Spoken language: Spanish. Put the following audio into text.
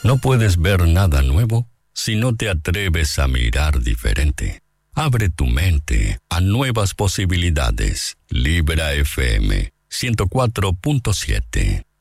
No puedes ver nada nuevo si no te atreves a mirar diferente. Abre tu mente a nuevas posibilidades. Libra FM 104.7.